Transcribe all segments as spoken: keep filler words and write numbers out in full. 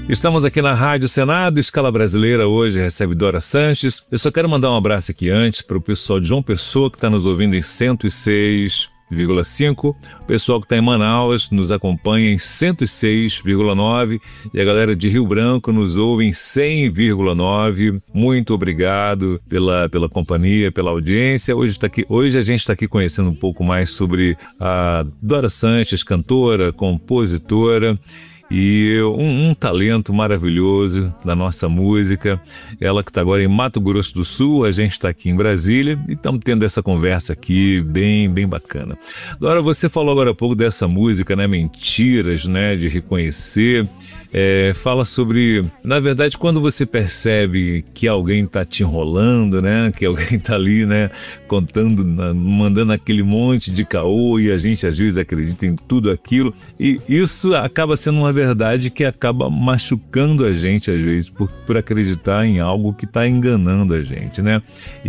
Estamos aqui na Rádio Senado, Escala Brasileira, hoje recebe Dora Sanches. Eu só quero mandar um abraço aqui antes para o pessoal de João Pessoa, que está nos ouvindo em cento e seis vírgula cinco, o pessoal que está em Manaus nos acompanha em cento e seis vírgula nove e a galera de Rio Branco nos ouve em cem vírgula nove. Muito obrigado pela, pela companhia, pela audiência. Hoje, tá aqui, hoje a gente está aqui conhecendo um pouco mais sobre a Dora Sanches, cantora, compositora, e um, um talento maravilhoso da nossa música. Ela que está agora em Mato Grosso do Sul, a gente está aqui em Brasília e estamos tendo essa conversa aqui bem, bem bacana. Dora, você falou agora há pouco dessa música, né? Mentiras, né? De reconhecer. É, fala sobre, na verdade, quando você percebe que alguém está te enrolando, né? Que alguém está ali, né? Contando, mandando aquele monte de caô e a gente às vezes acredita em tudo aquilo. E isso acaba sendo uma verdade que acaba machucando a gente às vezes por, por acreditar em algo que está enganando a gente, né?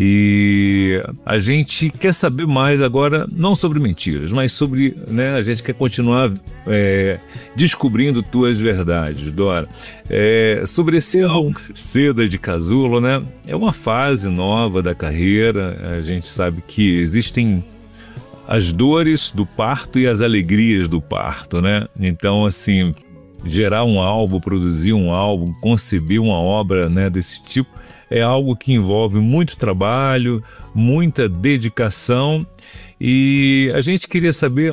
E a gente quer saber mais agora, não sobre mentiras, mas sobre, né? A gente quer continuar é, descobrindo tuas verdades. Dora, é, sobre esse álbum Seda de Casulo, né? É uma fase nova da carreira. A gente sabe que existem as dores do parto e as alegrias do parto, né? Então, assim, gerar um álbum, produzir um álbum, conceber uma obra, né, desse tipo, é algo que envolve muito trabalho, muita dedicação, e a gente queria saber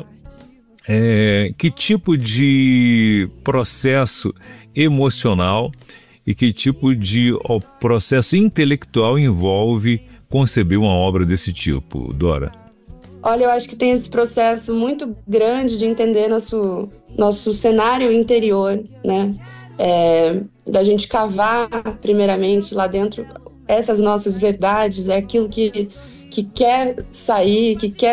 É, que tipo de processo emocional e que tipo de ó, processo intelectual envolve conceber uma obra desse tipo, Dora? Olha, eu acho que tem esse processo muito grande de entender nosso, nosso cenário interior, né? É, da gente cavar primeiramente lá dentro essas nossas verdades, é aquilo que, que quer sair, que quer